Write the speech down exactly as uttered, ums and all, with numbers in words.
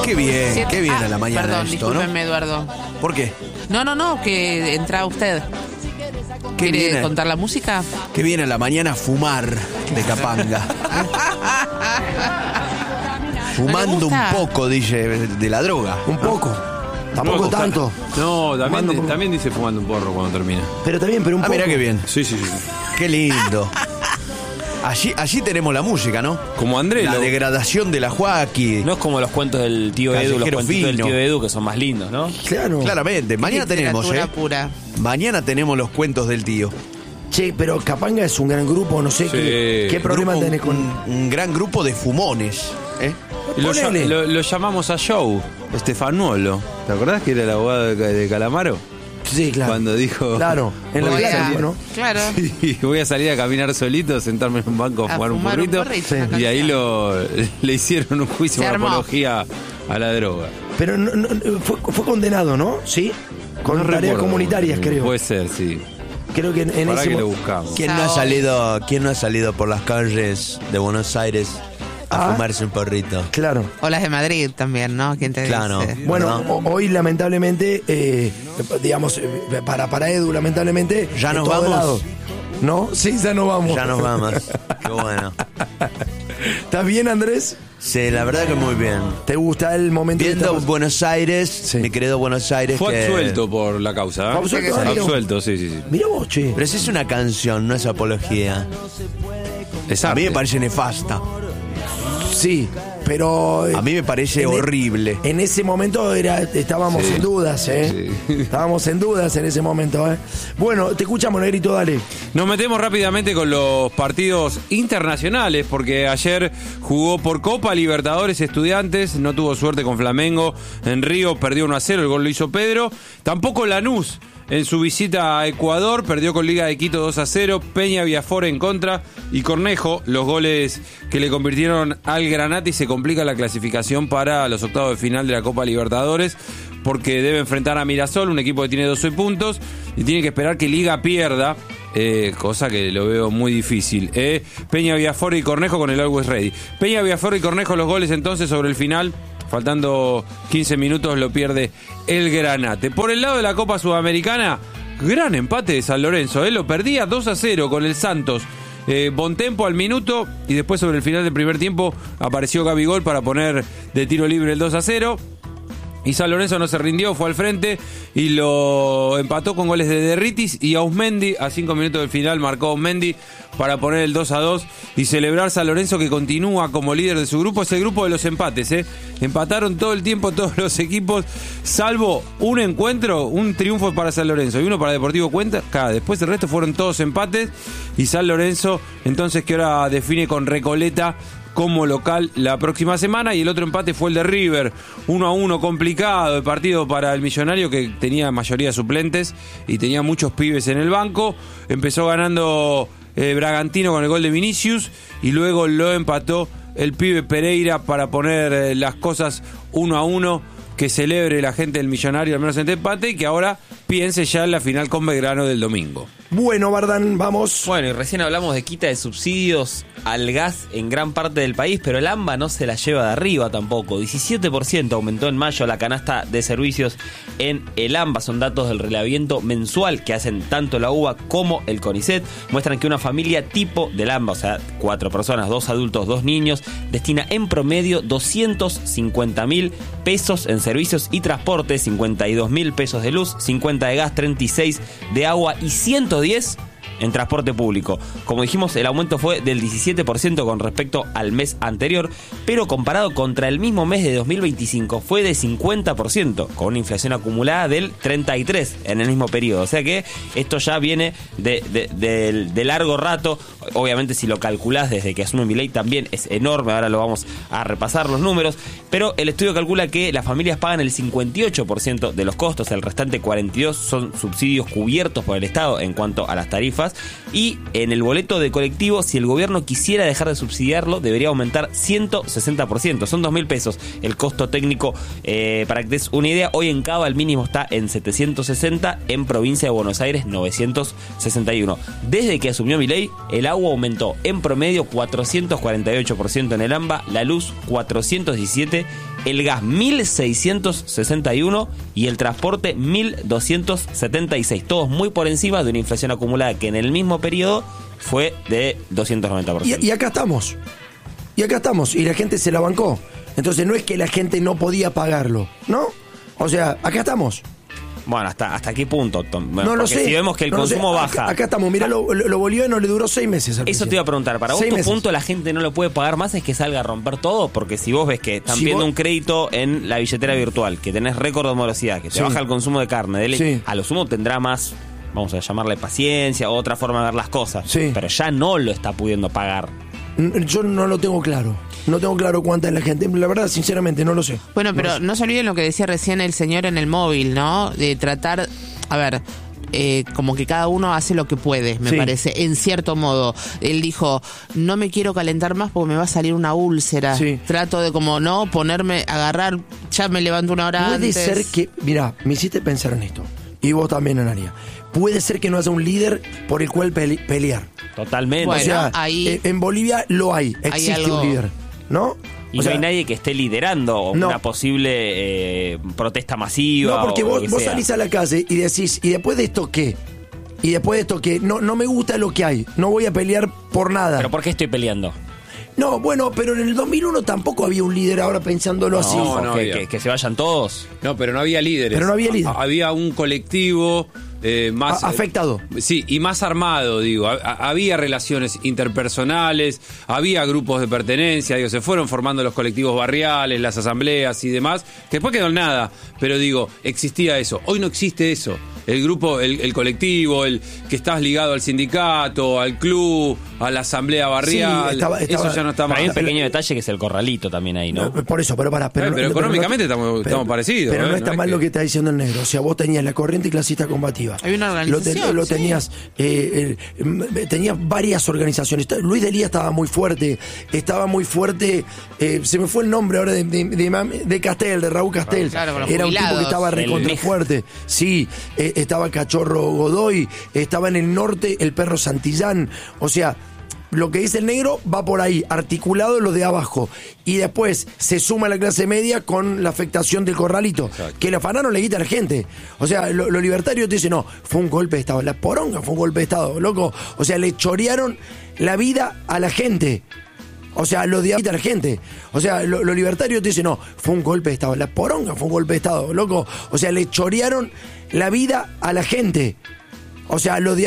Qué bien, Siete- qué bien ah, a la mañana perdón, esto, ¿no? discúlpenme, Eduardo. ¿Por qué? No, no, no, que entra usted. Qué ¿Quiere bien, contar la música? qué bien a la mañana fumar de Capanga. Fumando un gusta? poco, dice, de la droga. Un poco. Tampoco tanto. No, Fumando también, un- también dice fumando un porro cuando termina. Pero también, pero un Ah, poco. mirá qué bien. Sí, sí, sí. Qué lindo. Allí, allí tenemos la música, ¿no? Como Andrés. La lo- degradación de la Joaquín. No es como los cuentos del tío Edu, los Callejero cuentitos del fino. tío Edu que son más lindos, ¿no? Claro. Claramente. Mañana tenemos, Literatura ¿eh? pura. Mañana tenemos los cuentos del tío. Che, pero Capanga es un gran grupo, no sé Sí. qué, qué problema Grupo- tenés con. un, un gran grupo de fumones, ¿eh? Lo, ll- Ponele. lo- lo llamamos a Joe, Estefanuolo. ¿Te acordás que era el abogado de, de Calamaro? Sí, claro. Cuando dijo. Claro, en la voy a playa, salir- ¿no? Claro. Sí, voy a salir a caminar solito, sentarme en un banco a A fumar un fumar un porrito. porrito, Sí. una Y ahí canción. lo, le hicieron un juicio Se por armó. apología a la droga. Pero no- no- fue, fue condenado, ¿no? Sí. Con No tareas recuerdo, comunitarias, creo. Puede ser, sí. Creo que en, en Para ese que lo mo- buscamos. ¿Quién no ha salido, quién no ha salido por las calles de Buenos Aires a Ah. fumarse un porrito? Claro. O las de Madrid también, ¿no? ¿Quién te Claro. dice? Bueno, ¿Verdad? o- hoy lamentablemente, eh, digamos, eh, para, para Edu, lamentablemente. ¿Ya de nos todo vamos? lado. ¿No? Sí, ya nos vamos. Ya nos vamos. Qué bueno. ¿Estás bien, Andrés? Sí, la verdad que muy bien. ¿Te gusta el momento Viendo que estamos- Buenos Aires, mi querido Buenos Aires. Fue que- absuelto por la causa. ¿eh? ¿Fue absuelto, Darío? Absuelto, sí, sí, sí. Mira vos, che. Pero si es una canción, no es apología. Es A mí arte. me parece nefasta. Sí, pero. eh, A mí me parece en e- horrible. En ese momento era, estábamos Sí. en dudas, ¿eh? Sí. Estábamos en dudas en ese momento, ¿eh? Bueno, te escuchamos, Negrito, dale. Nos metemos rápidamente con los partidos internacionales porque ayer jugó por Copa Libertadores Estudiantes, no tuvo suerte con Flamengo, en Río perdió uno a cero, el gol lo hizo Pedro, tampoco Lanús en su visita a Ecuador, perdió con Liga de Quito dos a cero, Peña Viafore en contra y Cornejo, los goles que le convirtieron al Granate y se complica la clasificación para los octavos de final de la Copa Libertadores porque debe enfrentar a Mirasol, un equipo que tiene doce puntos y tiene que esperar que Liga pierda. Eh, cosa que lo veo muy difícil. Eh, Peña Viafore y Cornejo con el Always Ready. Peña Viafore y Cornejo los goles entonces sobre el final. Faltando quince minutos lo pierde el Granate. Por el lado de la Copa Sudamericana, gran empate de San Lorenzo. Eh, lo perdía dos a cero con el Santos. Eh, Bontempo al minuto y después sobre el final del primer tiempo apareció Gabigol para poner de tiro libre el dos a cero. Y San Lorenzo no se rindió, fue al frente y lo empató con goles de Derritis y Ausmendi. A cinco minutos del final marcó Ausmendi para poner el dos a dos y celebrar San Lorenzo, que continúa como líder de su grupo. Es el grupo de los empates, ¿eh? Empataron todo el tiempo todos los equipos, salvo un encuentro, un triunfo para San Lorenzo y uno para Deportivo Cuenca. Después el resto fueron todos empates y San Lorenzo, entonces, que ahora define con Recoleta como local la próxima semana. Y el otro empate fue el de River, uno a uno, complicado el partido para el Millonario, que tenía mayoría de suplentes y tenía muchos pibes en el banco. Empezó ganando eh, Bragantino con el gol de Vinicius y luego lo empató el pibe Pereira para poner eh, las cosas uno a uno. Que celebre la gente del Millonario al menos en este empate y que ahora piense ya en la final con Belgrano del domingo. Bueno, Bardán, vamos. Bueno, y recién hablamos de quita de subsidios al gas en gran parte del país, pero el AMBA no se la lleva de arriba tampoco. diecisiete por ciento aumentó en mayo la canasta de servicios en el AMBA. Son datos del relevamiento mensual que hacen tanto la U B A como el CONICET. Muestran que una familia tipo del AMBA, o sea, cuatro personas, dos adultos, dos niños, destina en promedio doscientos cincuenta mil pesos en servicios y transporte, cincuenta y dos mil pesos de luz, cincuenta de gas, treinta y seis de agua y ciento diez en transporte público. Como dijimos, el aumento fue del diecisiete por ciento con respecto al mes anterior, pero comparado contra el mismo mes de dos mil veinticinco fue de cincuenta por ciento, con una inflación acumulada del treinta y tres por ciento en el mismo periodo. O sea que esto ya viene de, de, de, de largo rato. Obviamente, si lo calculás desde que asume Milei también es enorme. Ahora lo vamos a repasar los números, pero el estudio calcula que las familias pagan el cincuenta y ocho por ciento de los costos, el restante cuarenta y dos por ciento son subsidios cubiertos por el Estado en cuanto a las tarifas. Y en el boleto de colectivo, si el gobierno quisiera dejar de subsidiarlo, debería aumentar ciento sesenta por ciento. Son dos mil pesos el costo técnico. Eh, para que te des una idea, hoy en Cava el mínimo está en setecientos sesenta, en provincia de Buenos Aires novecientos sesenta y uno. Desde que asumió Milei, el agua aumentó en promedio cuatrocientos cuarenta y ocho por ciento en el AMBA, la luz cuatrocientos diecisiete por ciento el gas mil seiscientos sesenta y uno y el transporte mil doscientos setenta y seis. Todos muy por encima de una inflación acumulada que en el mismo periodo fue de doscientos noventa por ciento. Y, y acá estamos. Y acá estamos. Y la gente se la bancó. Entonces no es que la gente no podía pagarlo, ¿no? O sea, acá estamos. Bueno, ¿hasta, hasta qué punto, Tom? No lo Porque sé. si vemos que el no consumo sé. baja... Acá, acá estamos. Mirá, lo, lo, lo boliviano le duró seis meses. Al Eso principio. te iba a preguntar. Para vos, Seis tu meses. punto, la gente no lo puede pagar más, es que salga a romper todo, porque si vos ves que están Si viendo vos- un crédito en la billetera virtual, que tenés récord de morosidad, que te Sí. baja el consumo de carne, de leche, Sí. a lo sumo tendrá más, vamos a llamarle paciencia, o otra forma de ver las cosas. Sí. Pero ya no lo está pudiendo pagar. Yo no lo tengo claro. No tengo claro cuánta es la gente. La verdad, sinceramente, no lo sé. Bueno, pero No lo no se olviden lo que decía recién el señor en el móvil, ¿no? De tratar, a ver, eh, como que cada uno hace lo que puede, me Sí. parece, en cierto modo. Él dijo, no me quiero calentar más porque me va a salir una úlcera. Sí. Trato de como, no, ponerme, agarrar, ya me levanto una hora Puede antes. ser que, mirá, me hiciste pensar en esto. Y vos también, Analia. Puede ser que no haya un líder por el cual pele- pelear. Totalmente. Bueno, o sea, ahí- eh, en Bolivia lo hay. Hay Existe algo- un líder, ¿no? Y O no sea, hay nadie que esté liderando No. una posible eh, protesta masiva. No, porque o lo vos, que vos sea. salís a la calle y decís, ¿y después de esto qué? Y después de esto qué? No, no me gusta lo que hay. No voy a pelear por nada. ¿Pero por qué estoy peleando? No, bueno, pero en el dos mil uno tampoco había un líder, ahora pensándolo así. No, no que, había. que- que se vayan todos. No, pero no había líderes. Pero no había líder. Ha- Había un colectivo eh, más... A- afectado. eh, sí, y más armado, digo. Ha- ha- había relaciones interpersonales, había grupos de pertenencia, digo, se fueron formando los colectivos barriales, las asambleas y demás, que después quedó en nada. Pero digo, existía eso. Hoy no existe eso. El grupo, el, el colectivo, el que estás ligado al sindicato, al club, a la asamblea barrial, Sí, estaba- estaba- eso ya no está Pero más. hay un pequeño detalle que es el corralito también ahí, ¿no? No, por eso, pero para. Pero, Eh, pero no- económicamente no- estamos- estamos parecidos, Pero ¿eh? no está No es mal que- lo que está diciendo el negro. O sea, vos tenías la corriente clasista combativa. Hay una Lo, organización, lo sí. tenías. Eh, eh, tenías varias organizaciones. Está- Luis Delía estaba muy fuerte. Estaba muy fuerte. eh, se me fue el nombre ahora de, de, de, de Castel, de Raúl Castel. Claro, con los Era un tipo que jubilados. estaba El recontra Mig. fuerte. Sí, eh, estaba Cachorro Godoy. Estaba en el norte el perro Santillán. O sea. Lo que dice el negro va por ahí, articulado lo de abajo. Y después se suma la clase media con la afectación del corralito. Exacto. Que el afano le quita a la gente. O sea, lo, lo libertario te dice, no, fue un golpe de Estado. La poronga fue un golpe de Estado, loco. O sea, le chorearon la vida a la gente. O sea, lo de a la gente. O sea, lo, lo libertario te dice, no, fue un golpe de Estado. La poronga fue un golpe de Estado, loco. O sea, le chorearon la vida a la gente. O sea, lo de